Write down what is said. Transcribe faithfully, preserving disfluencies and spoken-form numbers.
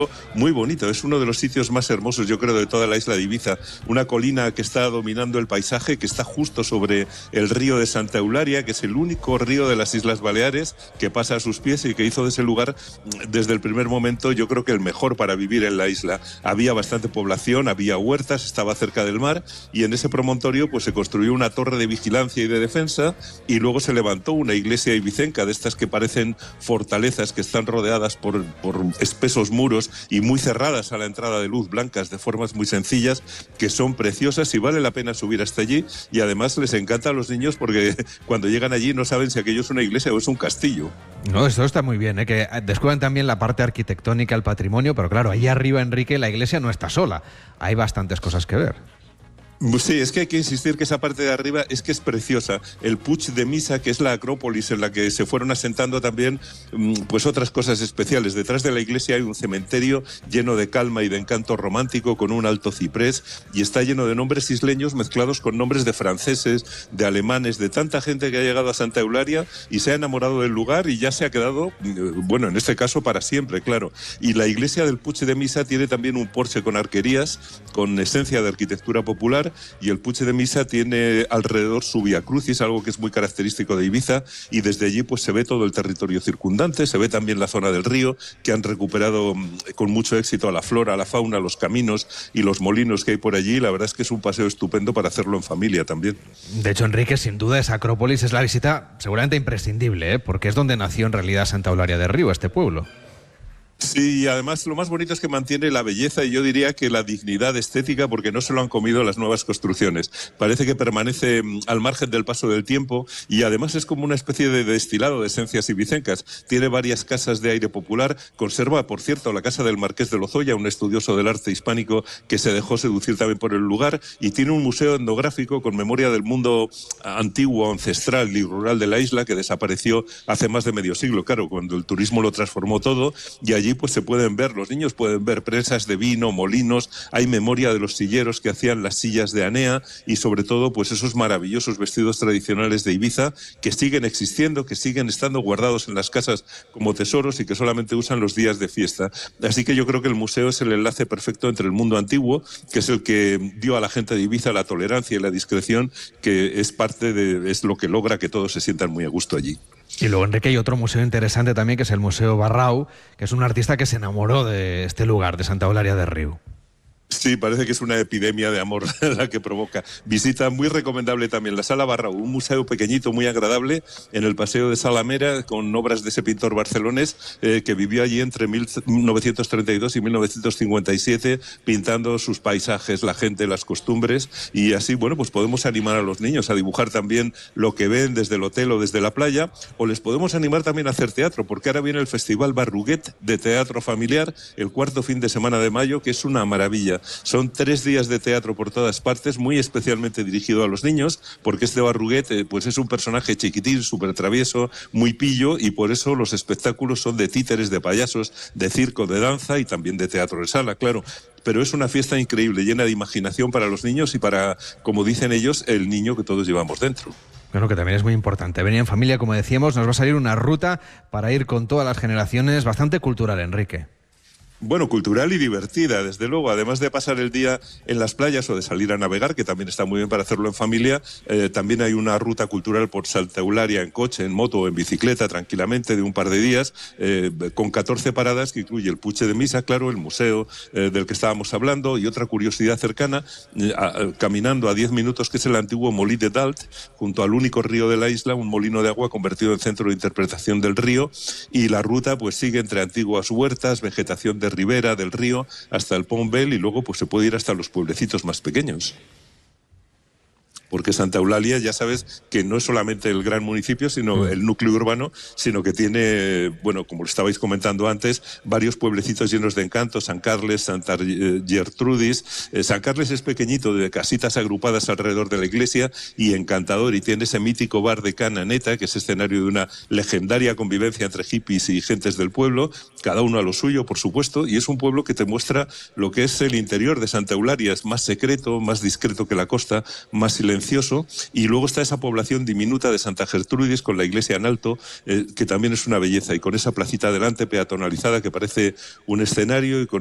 Muy bonito, es uno de los sitios más hermosos, yo creo, de toda la isla de Ibiza. Una colina que está dominando el paisaje, que está justo sobre el río de Santa Eulalia, que es el único río de las Islas Baleares que pasa a sus pies y que hizo de ese lugar, desde el primer momento, yo creo que el mejor para vivir en la isla. Había bastante población, había huertas, estaba cerca del mar, y en ese promontorio pues se construyó una torre de vigilancia y de defensa, y luego se levantó una iglesia ibicenca, de estas que parecen fortalezas, que están rodeadas por, por espesos muros y muy cerradas a la entrada de luz, blancas, de formas muy sencillas, que son preciosas y vale la pena subir hasta allí. Y además les encanta a los niños porque cuando llegan allí no saben si aquello es una iglesia o es un castillo. No, esto está muy bien, ¿eh? Que descubran también la parte arquitectónica, el patrimonio, pero claro, allí arriba, Enrique, la iglesia no está sola, hay bastantes cosas que ver. Sí, es que hay que insistir que esa parte de arriba es que es preciosa. El Puig de Missa, que es la acrópolis en la que se fueron asentando también pues otras cosas especiales. Detrás de la iglesia hay un cementerio lleno de calma y de encanto romántico, con un alto ciprés, y está lleno de nombres isleños mezclados con nombres de franceses, de alemanes, de tanta gente que ha llegado a Santa Eulalia y se ha enamorado del lugar y ya se ha quedado, bueno, en este caso para siempre, claro. Y la iglesia del Puig de Missa tiene también un porche con arquerías, con esencia de arquitectura popular, y el Puig de Missa tiene alrededor su Vía Crucis, algo que es muy característico de Ibiza, y desde allí pues se ve todo el territorio circundante, se ve también la zona del río, que han recuperado con mucho éxito a la flora, a la fauna, los caminos y los molinos que hay por allí. La verdad es que es un paseo estupendo para hacerlo en familia también. De hecho, Enrique, sin duda esa Acrópolis es la visita seguramente imprescindible, ¿eh? Porque es donde nació en realidad Santa Eulalia de Río, este pueblo. Sí, y además lo más bonito es que mantiene la belleza y yo diría que la dignidad estética, porque no se lo han comido las nuevas construcciones. Parece que permanece al margen del paso del tiempo y además es como una especie de destilado de esencias ibicencas. Tiene varias casas de aire popular, conserva, por cierto, la casa del Marqués de Lozoya, un estudioso del arte hispánico que se dejó seducir también por el lugar, y tiene un museo etnográfico con memoria del mundo antiguo, ancestral y rural de la isla, que desapareció hace más de medio siglo, claro, cuando el turismo lo transformó todo, y allí pues se pueden ver, los niños pueden ver presas de vino, molinos, hay memoria de los silleros que hacían las sillas de Anea y sobre todo pues esos maravillosos vestidos tradicionales de Ibiza que siguen existiendo, que siguen estando guardados en las casas como tesoros y que solamente usan los días de fiesta. Así que yo creo que el museo es el enlace perfecto entre el mundo antiguo, que es el que dio a la gente de Ibiza la tolerancia y la discreción, que es parte de, es lo que logra que todos se sientan muy a gusto allí. Y luego, Enrique, hay otro museo interesante también, que es el Museo Barrau, que es un artista que se enamoró de este lugar, de Santa Eulalia de Río. Sí, parece que es una epidemia de amor la que provoca. Visita muy recomendable también la Sala Barrau, un museo pequeñito, muy agradable, en el Paseo de Salamera, con obras de ese pintor barcelonés eh, que vivió allí entre mil novecientos treinta y dos y mil novecientos cincuenta y siete, pintando sus paisajes, la gente, las costumbres, y así, bueno, pues podemos animar a los niños a dibujar también lo que ven desde el hotel o desde la playa, o les podemos animar también a hacer teatro, porque ahora viene el Festival Barruguet de Teatro Familiar, el cuarto fin de semana de mayo, que es una maravilla. Son tres días de teatro por todas partes, muy especialmente dirigido a los niños, porque este Barruguet eh, pues es un personaje chiquitín, súper travieso, muy pillo, y por eso los espectáculos son de títeres, de payasos, de circo, de danza y también de teatro de sala, claro. Pero es una fiesta increíble, llena de imaginación para los niños y para, como dicen ellos, el niño que todos llevamos dentro. Bueno, que también es muy importante. Venir en familia, como decíamos, nos va a salir una ruta para ir con todas las generaciones, bastante cultural, Enrique. Bueno, cultural y divertida, desde luego. Además de pasar el día en las playas o de salir a navegar, que también está muy bien para hacerlo en familia, eh, también hay una ruta cultural por Santa Eulalia en coche, en moto o en bicicleta, tranquilamente, de un par de días, eh, con catorce paradas, que incluye el Puig de Missa, claro, el museo eh, del que estábamos hablando, y otra curiosidad cercana, eh, a, a, caminando a diez minutos, que es el antiguo Molí de Dalt, junto al único río de la isla, un molino de agua convertido en centro de interpretación del río, y la ruta pues sigue entre antiguas huertas, vegetación de ribera del río hasta el Pont Bell, y luego pues se puede ir hasta los pueblecitos más pequeños. Porque Santa Eulalia, ya sabes que no es solamente el gran municipio, sino el núcleo urbano, sino que tiene, bueno, como lo estabais comentando antes, varios pueblecitos llenos de encanto: San Carles, Santa Gertrudis. Eh, San Carles es pequeñito, de casitas agrupadas alrededor de la iglesia, y encantador, y tiene ese mítico bar de Cana Neta, que es escenario de una legendaria convivencia entre hippies y gentes del pueblo, cada uno a lo suyo, por supuesto, y es un pueblo que te muestra lo que es el interior de Santa Eulalia. Es más secreto, más discreto que la costa, más silencioso, silencioso, y luego está esa población diminuta de Santa Gertrudis con la iglesia en alto, eh, que también es una belleza, y con esa placita delante peatonalizada que parece un escenario y con